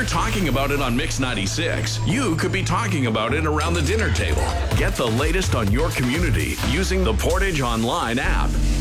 talking about it on Mix 96, you could be talking about it around the dinner table. Get the latest on your community using the Portage Online app.